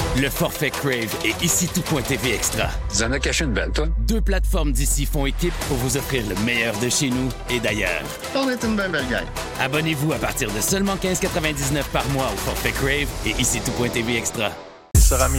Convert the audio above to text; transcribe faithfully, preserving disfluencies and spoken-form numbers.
Le forfait Crave et ici tout.tv Extra. Tu en as caché une belle, toi? Deux plateformes d'ici font équipe pour vous offrir le meilleur de chez nous et d'ailleurs. On est une belle belle gang. Abonnez-vous à partir de seulement quinze quatre-vingt-dix-neuf par mois au forfait Crave et ici tout.tv Extra. Il sera mis